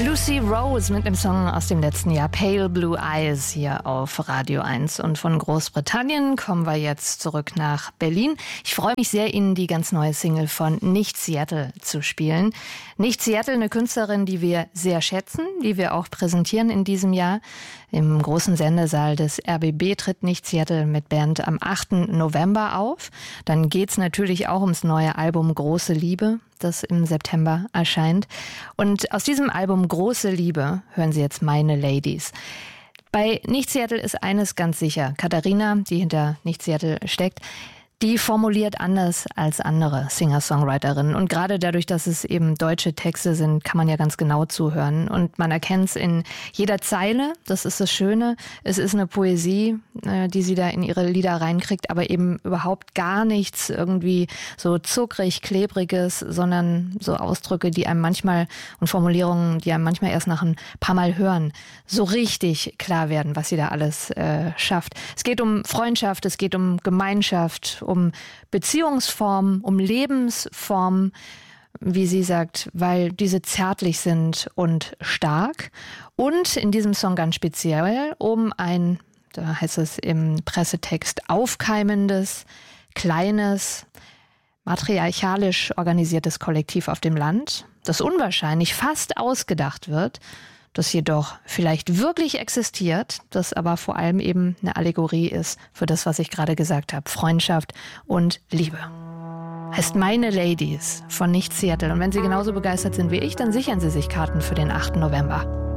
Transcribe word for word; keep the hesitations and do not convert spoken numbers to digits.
Lucy Rose mit einem Song aus dem letzten Jahr, Pale Blue Eyes, hier auf Radio eins. Und von Großbritannien kommen wir jetzt zurück nach Berlin. Ich freue mich sehr, Ihnen die ganz neue Single von Nicht Seattle zu spielen. Nicht Seattle, eine Künstlerin, die wir sehr schätzen, die wir auch präsentieren in diesem Jahr. Im großen Sendesaal des R B B tritt Nicht Seattle mit Band am achten November auf. Dann geht's natürlich auch ums neue Album Große Liebe, das im September erscheint. Und aus diesem Album Große Liebe hören Sie jetzt Meine Ladies. Bei Nicht Seattle ist eines ganz sicher. Katharina, die hinter Nicht Seattle steckt, die formuliert anders als andere Singer-Songwriterinnen. Und gerade dadurch, dass es eben deutsche Texte sind, kann man ja ganz genau zuhören. Und man erkennt es in jeder Zeile, das ist das Schöne. Es ist eine Poesie, die sie da in ihre Lieder reinkriegt, aber eben überhaupt gar nichts irgendwie so zuckrig, klebriges, sondern so Ausdrücke, die einem manchmal und Formulierungen, die einem manchmal erst nach ein paar Mal hören, so richtig klar werden, was sie da alles äh, schafft. Es geht um Freundschaft, es geht um Gemeinschaft, um Beziehungsformen, um Lebensformen, wie sie sagt, weil diese zärtlich sind und stark. Und in diesem Song ganz speziell um ein, da heißt es im Pressetext, aufkeimendes, kleines, matriarchalisch organisiertes Kollektiv auf dem Land, das unwahrscheinlich fast ausgedacht wird, das jedoch vielleicht wirklich existiert, das aber vor allem eben eine Allegorie ist für das, was ich gerade gesagt habe, Freundschaft und Liebe. Heißt Meine Ladies von Nicht Seattle. Und wenn Sie genauso begeistert sind wie ich, dann sichern Sie sich Karten für den achten November.